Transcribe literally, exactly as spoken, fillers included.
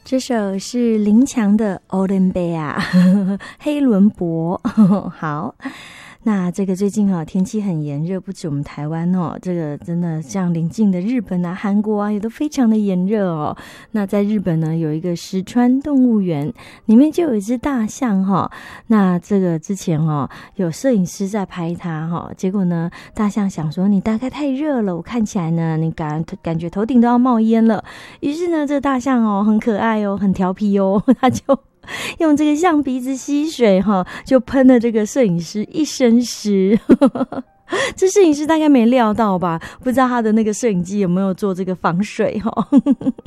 这首是林强的 Olympia 黑伦博。好，那这个最近啊天气很炎热，不止我们台湾哦，这个真的像邻近的日本啊、韩国啊也都非常的炎热哦。那在日本呢有一个石川动物园，里面就有一只大象哈、哦。那这个之前哦有摄影师在拍它哈、哦，结果呢大象想说你大概太热了，我看起来呢你感感觉头顶都要冒烟了。于是呢这个大象哦很可爱哦，很调皮哦，它就用这个象鼻子吸水哈，就喷了这个摄影师一身湿。这摄影师大概没料到吧，不知道他的那个摄影机有没有做这个防水哈。